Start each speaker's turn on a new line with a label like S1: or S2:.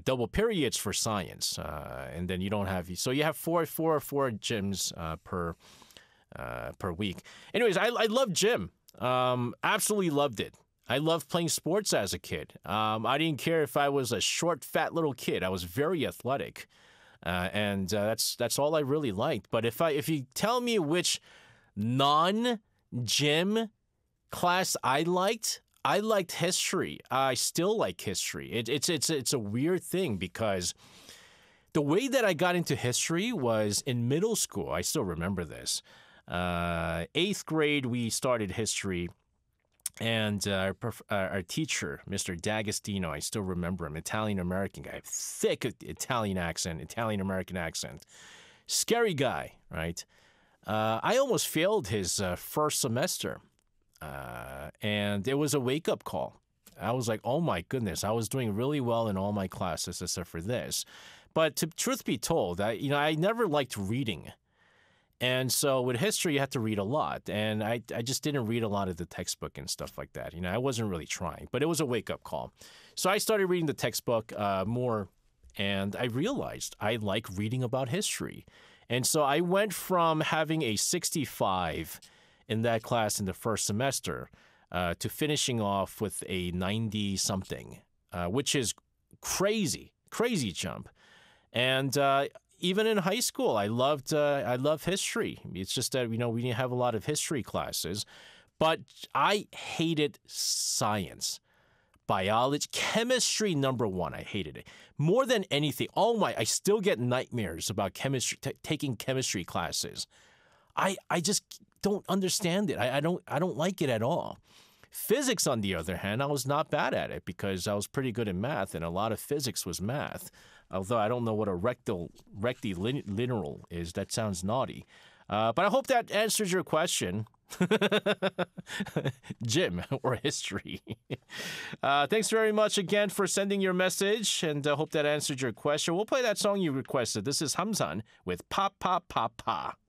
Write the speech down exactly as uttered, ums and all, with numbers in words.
S1: double periods for science, uh, and then you don't have so you have four, four, four gyms uh, per uh, per week. Anyways, I, I love gym. Um, absolutely loved it. I loved playing sports as a kid. Um, I didn't care if I was a short, fat little kid. I was very athletic, uh, and uh, that's that's all I really liked. But if I if you tell me which non-gym class I liked, I liked history. I still like history. It, it's it's it's a weird thing because the way that I got into history was in middle school. I still remember this. Uh, eighth grade, we started history. And uh, our, prof- uh, our teacher, Mister D'Agostino, I still remember him, Italian-American guy, thick Italian accent, Italian-American accent. Scary guy, right? Uh, I almost failed his uh, first semester, uh, and it was a wake-up call. I was like, oh my goodness, I was doing really well in all my classes except for this. But to truth be told, I, you know, I never liked reading. And so with history, you have to read a lot. And I, I just didn't read a lot of the textbook and stuff like that. You know, I wasn't really trying, but it was a wake-up call. So I started reading the textbook uh, more, and I realized I like reading about history. And so I went from having a sixty-five in that class in the first semester uh, to finishing off with a ninety-something, uh, which is crazy, crazy jump. And uh even in high school, I loved uh, I love history. It's just that, you know, we didn't have a lot of history classes. But I hated science, biology, chemistry, number one. I hated it. More than anything. Oh, my, I still get nightmares about chemistry, t- taking chemistry classes. I I just don't understand it. I, I don't I don't like it at all. Physics, on the other hand, I was not bad at it because I was pretty good in math, and a lot of physics was math. Although I don't know what a rectal, rectilineal is. That sounds naughty. Uh, but I hope that answers your question. Gym or history. uh, thanks very much again for sending your message, and I uh, hope that answered your question. We'll play that song you requested. This is Hamsan with Pa Pa Pa Pa.